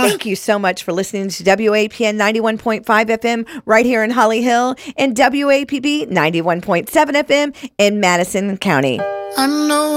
Thank you so much for listening to WAPN 91.5 FM right here in Holly Hill and WAPB 91.7 FM in Madison County. I know